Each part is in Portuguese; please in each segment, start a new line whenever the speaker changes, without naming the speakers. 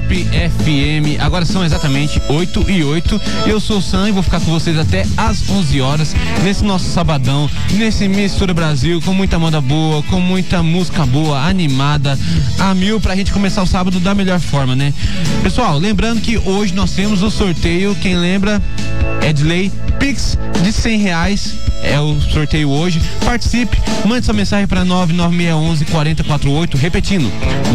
Top FM. Agora são exatamente 8h08. Eu sou o Sam e vou ficar com vocês até às 11 horas nesse nosso sabadão, nesse Mistura Brasil, com muita moda boa, com muita música boa, animada, a mil, pra gente começar o sábado da melhor forma, né? Pessoal, lembrando que hoje nós temos o sorteio, quem lembra, é de lei, Pix de R$100 é o sorteio hoje. Participe, mande sua mensagem para 99611-4048, repetindo,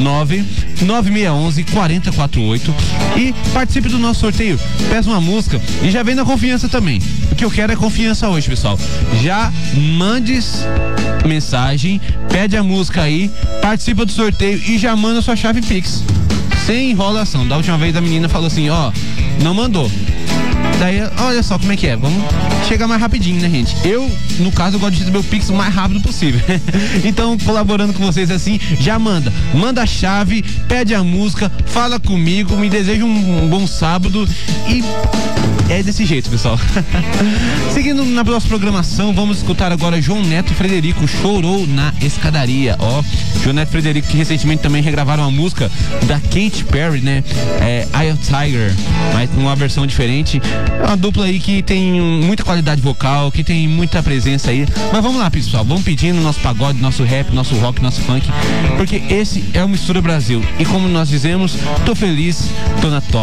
99611-4048 e participe do nosso sorteio. Peça uma música e já vem na confiança também. O que eu quero é confiança hoje, pessoal. Já mande mensagem, pede a música aí, participa do sorteio e já manda sua chave Pix. Sem enrolação. Da última vez a menina falou assim, não mandou. Daí, olha só como é que é. Vamos chegar mais rapidinho, né, gente? Eu, no caso, eu gosto de receber o Pix o mais rápido possível. Então, colaborando com vocês assim, já manda a chave, pede a música, fala comigo, me deseja um bom sábado e é desse jeito, pessoal. Seguindo na nossa programação, vamos escutar agora João Neto e Frederico, Chorou na Escadaria. João Neto e Frederico, que recentemente também regravaram uma música da Katy Perry, né? Eye of Tiger, mas numa versão diferente. É uma dupla aí que tem muita qualidade vocal, que tem muita presença aí. Mas vamos lá, pessoal, vamos pedindo nosso pagode, nosso rap, nosso rock, nosso funk, porque esse é o Mistura Brasil. E como nós dizemos, tô feliz, tô na top.